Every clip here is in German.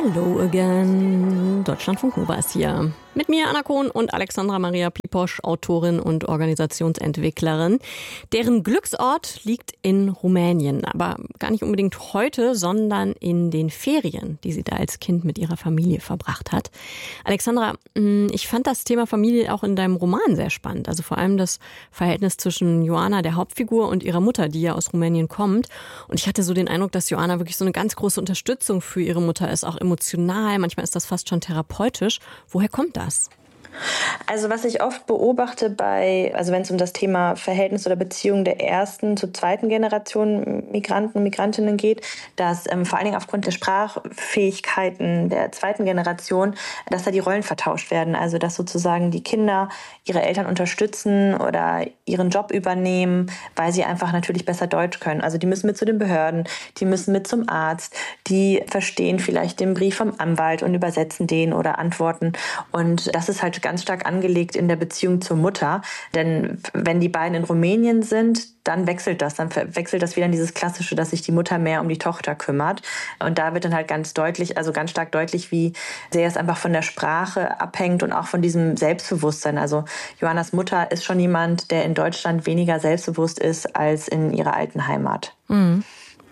Hello again. Deutschlandfunk Nova ist hier. Mit mir Anna Kohn und Alexandra Maria Piposch, Autorin und Organisationsentwicklerin. Deren Glücksort liegt in Rumänien, aber gar nicht unbedingt heute, sondern in den Ferien, die sie da als Kind mit ihrer Familie verbracht hat. Alexandra, ich fand das Thema Familie auch in deinem Roman sehr spannend. Also vor allem das Verhältnis zwischen Joana, der Hauptfigur, und ihrer Mutter, die ja aus Rumänien kommt. Und ich hatte so den Eindruck, dass Joana wirklich so eine ganz große Unterstützung für ihre Mutter ist, auch emotional. Manchmal ist das fast schon therapeutisch. Woher kommt das? Also was ich oft beobachte wenn es um das Thema Verhältnis oder Beziehung der ersten zur zweiten Generation Migranten und Migrantinnen geht, dass vor allen Dingen aufgrund der Sprachfähigkeiten der zweiten Generation, dass da die Rollen vertauscht werden. Also dass sozusagen die Kinder ihre Eltern unterstützen oder ihren Job übernehmen, weil sie einfach natürlich besser Deutsch können. Also die müssen mit zu den Behörden, die müssen mit zum Arzt, die verstehen vielleicht den Brief vom Anwalt und übersetzen den oder antworten. Und das ist halt ganz stark angelegt in der Beziehung zur Mutter. Denn wenn die beiden in Rumänien sind, dann wechselt das wieder in dieses Klassische, dass sich die Mutter mehr um die Tochter kümmert. Und da wird dann halt ganz stark deutlich, wie sehr es einfach von der Sprache abhängt und auch von diesem Selbstbewusstsein. Also Joannas Mutter ist schon jemand, der in Deutschland weniger selbstbewusst ist als in ihrer alten Heimat. Mhm.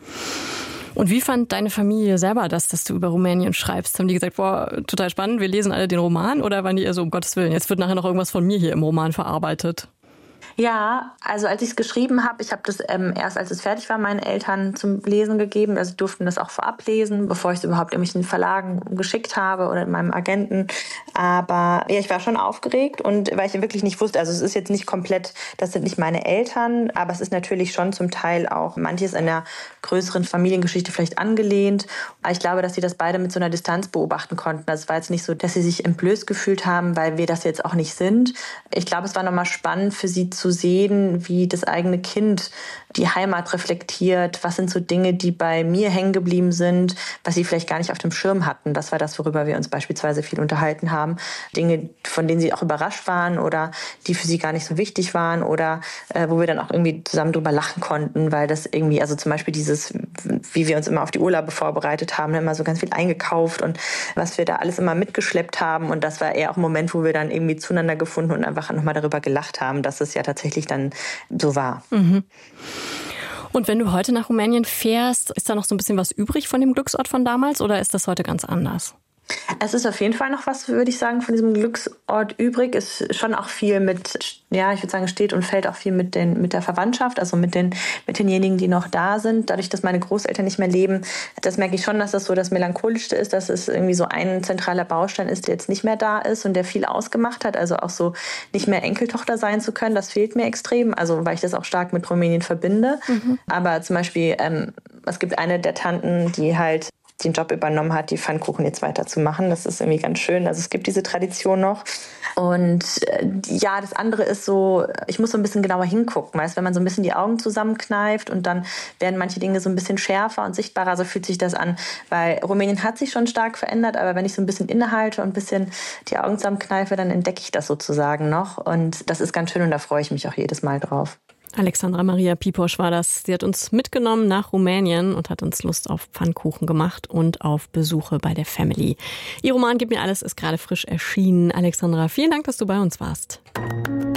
Und wie fand deine Familie selber das, dass du über Rumänien schreibst? Haben die gesagt, boah, total spannend, wir lesen alle den Roman? Oder waren die eher so, um Gottes Willen, jetzt wird nachher noch irgendwas von mir hier im Roman verarbeitet? Ja, also als ich es geschrieben habe, ich habe das erst, als es fertig war, meinen Eltern zum Lesen gegeben. Also sie durften das auch vorab lesen, bevor ich es überhaupt irgendwelchen Verlagen geschickt habe oder meinem Agenten. Aber ja, ich war schon aufgeregt, und weil ich wirklich nicht wusste, also es ist jetzt nicht komplett, das sind nicht meine Eltern, aber es ist natürlich schon zum Teil auch manches in der größeren Familiengeschichte vielleicht angelehnt. Aber ich glaube, dass sie das beide mit so einer Distanz beobachten konnten. Also es war jetzt nicht so, dass sie sich entblößt gefühlt haben, weil wir das jetzt auch nicht sind. Ich glaube, es war nochmal spannend für sie zu sehen, wie das eigene Kind die Heimat reflektiert. Was sind so Dinge, die bei mir hängen geblieben sind, was sie vielleicht gar nicht auf dem Schirm hatten. Das war das, worüber wir uns beispielsweise viel unterhalten haben. Dinge, von denen sie auch überrascht waren oder die für sie gar nicht so wichtig waren oder wo wir dann auch irgendwie zusammen drüber lachen konnten, weil das irgendwie, also zum Beispiel dieses, wie wir uns immer auf die Urlaube vorbereitet haben, immer so ganz viel eingekauft und was wir da alles immer mitgeschleppt haben. Und das war eher auch ein Moment, wo wir dann irgendwie zueinander gefunden und einfach nochmal darüber gelacht haben, dass es ja tatsächlich dann so war. Mhm. Und wenn du heute nach Rumänien fährst, ist da noch so ein bisschen was übrig von dem Glücksort von damals oder ist das heute ganz anders? Es ist auf jeden Fall noch was, würde ich sagen, von diesem Glücksort übrig. Es ist schon auch viel mit, ja, ich würde sagen, steht und fällt auch viel mit der Verwandtschaft, also mit denjenigen, die noch da sind. Dadurch, dass meine Großeltern nicht mehr leben, das merke ich schon, dass das so das Melancholischste ist, dass es irgendwie so ein zentraler Baustein ist, der jetzt nicht mehr da ist und der viel ausgemacht hat. Also auch so nicht mehr Enkeltochter sein zu können, das fehlt mir extrem, also weil ich das auch stark mit Rumänien verbinde. Mhm. Aber zum Beispiel, es gibt eine der Tanten, die halt den Job übernommen hat, die Pfannkuchen jetzt weiterzumachen. Das ist irgendwie ganz schön. Also es gibt diese Tradition noch. Und ja, das andere ist so, ich muss so ein bisschen genauer hingucken, weißt, wenn man so ein bisschen die Augen zusammenkneift und dann werden manche Dinge so ein bisschen schärfer und sichtbarer, so fühlt sich das an. Weil Rumänien hat sich schon stark verändert, aber wenn ich so ein bisschen innehalte und ein bisschen die Augen zusammenkneife, dann entdecke ich das sozusagen noch. Und das ist ganz schön und da freue ich mich auch jedes Mal drauf. Alexandra Maria Piposch war das. Sie hat uns mitgenommen nach Rumänien und hat uns Lust auf Pfannkuchen gemacht und auf Besuche bei der Family. Ihr Roman Gib mir alles ist gerade frisch erschienen. Alexandra, vielen Dank, dass du bei uns warst.